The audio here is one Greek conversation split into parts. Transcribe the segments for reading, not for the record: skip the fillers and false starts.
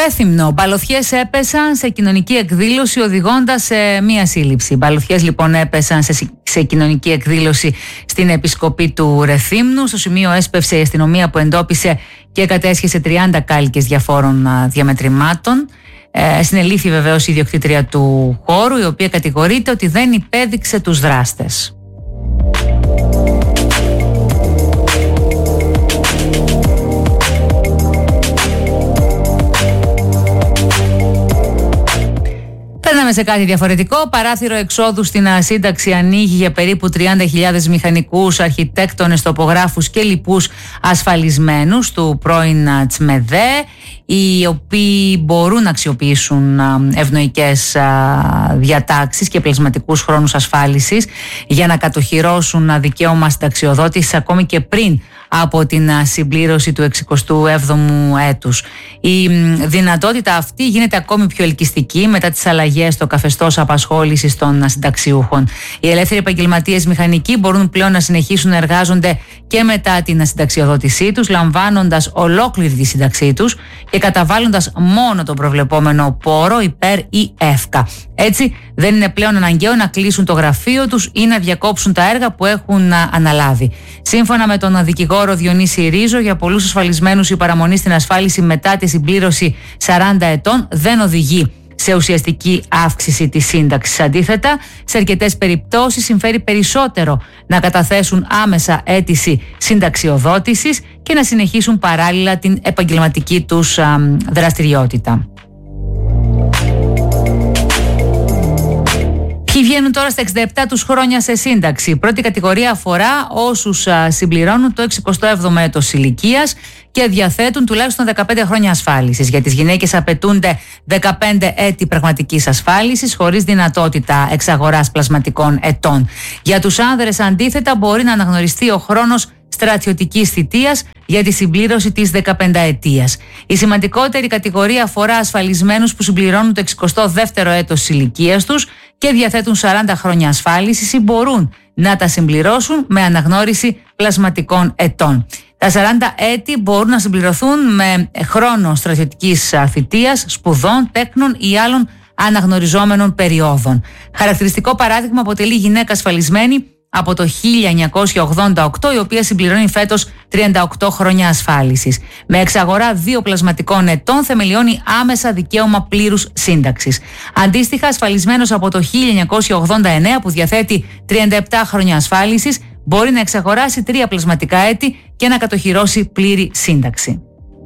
Ρέθυμνο. Μπαλωθιές έπεσαν σε κοινωνική εκδήλωση οδηγώντας σε μία σύλληψη. Μπαλωθιές λοιπόν έπεσαν σε κοινωνική εκδήλωση στην επισκοπή του Ρεθύμνου. Στο σημείο έσπευσε η αστυνομία που εντόπισε και κατέσχεσε 30 κάλικες διαφόρων διαμετρημάτων. Συνελήφθη βεβαίως η ιδιοκτήτρια του χώρου, η οποία κατηγορείται ότι δεν υπέδειξε τους δράστες. Περνάμε σε κάτι διαφορετικό. Παράθυρο εξόδου στην σύνταξη ανοίγει για περίπου 30.000 μηχανικούς, αρχιτέκτονες, τοπογράφους και λοιπούς ασφαλισμένους του πρώην ΤΣΜΕΔΕ, οι οποίοι μπορούν να αξιοποιήσουν ευνοϊκές διατάξεις και πλασματικούς χρόνους ασφάλισης για να κατοχυρώσουν δικαίωμα συνταξιοδότησης ακόμη και πριν από την συμπλήρωση του 67ου έτους. Η δυνατότητα αυτή γίνεται ακόμη πιο ελκυστική μετά τις αλλαγές στο καθεστώς απασχόλησης των συνταξιούχων. Οι ελεύθεροι επαγγελματίες μηχανικοί μπορούν πλέον να συνεχίσουν να εργάζονται και μετά την συνταξιοδότησή τους, λαμβάνοντας ολόκληρη τη σύνταξή τους και καταβάλλοντας μόνο τον προβλεπόμενο πόρο υπέρ ή εύκα. Έτσι, δεν είναι πλέον αναγκαίο να κλείσουν το γραφείο τους ή να διακόψουν τα έργα που έχουν αναλάβει. Σύμφωνα με τον δικηγόρο Διονύση Ρίζο, για πολλούς ασφαλισμένους η παραμονή στην ασφάλιση μετά τη συμπλήρωση 40 ετών δεν οδηγεί σε ουσιαστική αύξηση της σύνταξης. Αντίθετα, σε αρκετές περιπτώσεις συμφέρει περισσότερο να καταθέσουν άμεσα αίτηση συνταξιοδότησης και να συνεχίσουν παράλληλα την επαγγελματική τους δραστηριότητα. Ποιοι βγαίνουν τώρα στα 67 τους χρόνια σε σύνταξη? Η πρώτη κατηγορία αφορά όσους συμπληρώνουν το 67ο έτος ηλικίας και διαθέτουν τουλάχιστον 15 χρόνια ασφάλισης. Για τις γυναίκες απαιτούνται 15 έτη πραγματικής ασφάλισης χωρίς δυνατότητα εξαγοράς πλασματικών ετών. Για τους άνδρες αντίθετα μπορεί να αναγνωριστεί ο χρόνος στρατιωτικής θητείας για τη συμπλήρωση της 15ετίας. Η σημαντικότερη κατηγορία αφορά ασφαλισμένους που συμπληρώνουν το 62ο έτος της ηλικίας τους και διαθέτουν 40 χρόνια ασφάλισης ή μπορούν να τα συμπληρώσουν με αναγνώριση πλασματικών ετών. Τα 40 έτη μπορούν να συμπληρωθούν με χρόνο στρατιωτικής θητείας, σπουδών, τέκνων ή άλλων αναγνωριζόμενων περιόδων. Χαρακτηριστικό παράδειγμα αποτελεί γυναίκα ασφαλισμένη από το 1988, η οποία συμπληρώνει φέτος 38 χρόνια ασφάλισης. Με εξαγορά 2 πλασματικών ετών θεμελιώνει άμεσα δικαίωμα πλήρους σύνταξης. Αντίστοιχα, ασφαλισμένος από το 1989 που διαθέτει 37 χρόνια ασφάλισης μπορεί να εξαγοράσει 3 πλασματικά έτη και να κατοχυρώσει πλήρη σύνταξη.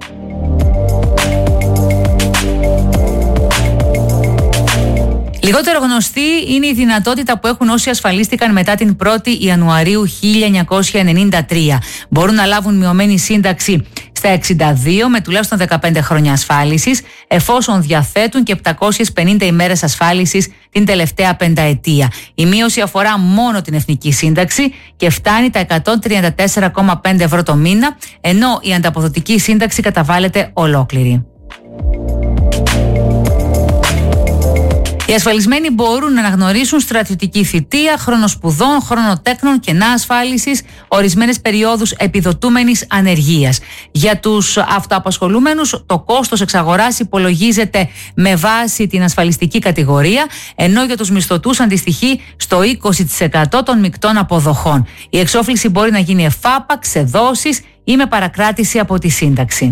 Λιγότερο γνωστή είναι η δυνατότητα που έχουν όσοι ασφαλίστηκαν μετά την 1η Ιανουαρίου 1993. Μπορούν να λάβουν μειωμένη σύνταξη στα 62 με τουλάχιστον 15 χρόνια ασφάλισης, εφόσον διαθέτουν και 750 ημέρες ασφάλισης την τελευταία πενταετία. Η μείωση αφορά μόνο την εθνική σύνταξη και φτάνει τα 134,5 ευρώ το μήνα, ενώ η ανταποδοτική σύνταξη καταβάλλεται ολόκληρη. Οι ασφαλισμένοι μπορούν να αναγνωρίσουν στρατιωτική θητεία, χρόνο σπουδών, χρόνο τέκνων, κενά ασφάλισης, ορισμένες περιόδους επιδοτούμενης ανεργίας. Για τους αυτοαπασχολούμενους, το κόστος εξαγοράς υπολογίζεται με βάση την ασφαλιστική κατηγορία, ενώ για τους μισθωτούς αντιστοιχεί στο 20% των μεικτών αποδοχών. Η εξόφληση μπορεί να γίνει εφάπαξ, σε δόσεις ή με παρακράτηση από τη σύνταξη.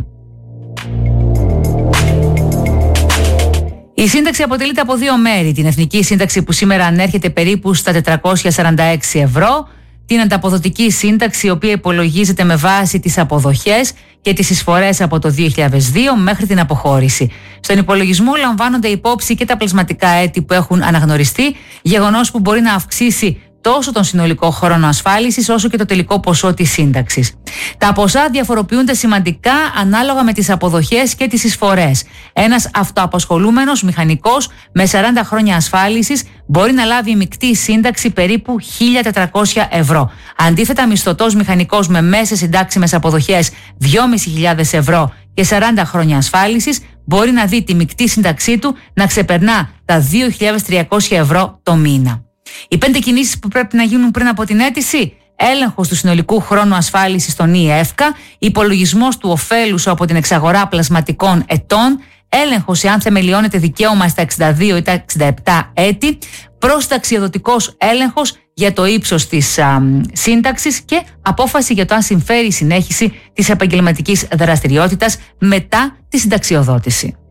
Η σύνταξη αποτελείται από 2 μέρη. Την εθνική σύνταξη που σήμερα ανέρχεται περίπου στα 446 ευρώ, την ανταποδοτική σύνταξη η οποία υπολογίζεται με βάση τις αποδοχές και τις εισφορές από το 2002 μέχρι την αποχώρηση. Στον υπολογισμό λαμβάνονται υπόψη και τα πλασματικά έτη που έχουν αναγνωριστεί, γεγονός που μπορεί να αυξήσει τόσο τον συνολικό χρόνο ασφάλισης όσο και το τελικό ποσό της σύνταξης. Τα ποσά διαφοροποιούνται σημαντικά ανάλογα με τις αποδοχές και τις εισφορές. Ένας αυτοαπασχολούμενος μηχανικός με 40 χρόνια ασφάλισης μπορεί να λάβει μεικτή σύνταξη περίπου 1.400 ευρώ. Αντίθετα, μισθωτός μηχανικός με μέσες συντάξιμες αποδοχές 2.500 ευρώ και 40 χρόνια ασφάλισης μπορεί να δει τη μεικτή σύνταξή του να ξεπερνά τα 2.300 ευρώ το μήνα. Οι 5 κινήσεις που πρέπει να γίνουν πριν από την αίτηση: έλεγχος του συνολικού χρόνου ασφάλισης στον ΙΕΦΚΑ, υπολογισμός του ωφέλους από την εξαγορά πλασματικών ετών, έλεγχος εάν θεμελιώνεται δικαίωμα στα 62 ή τα 67 έτη, προσταξιοδοτικός έλεγχος για το ύψος της σύνταξης και απόφαση για το αν συμφέρει η συνέχιση της επαγγελματικής δραστηριότητας μετά τη συνταξιοδότηση.